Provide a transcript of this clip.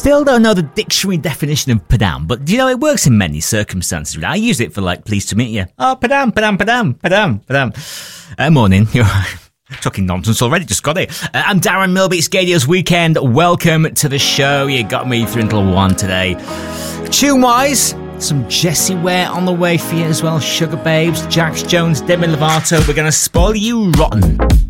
still don't know the dictionary definition of padam, but you know, it works in many circumstances. I use it for like, pleased to meet you. Oh, padam, padam, padam, padam, padam. Morning. You're talking nonsense already, just got it. I'm Darren Milby, it's Gadio's Weekend. Welcome to the show. You got me through until 1 today. Tune-wise, some Jessie Ware on the way for you as well. Sugar Babes, Jax Jones, Demi Lovato. We're going to spoil you rotten.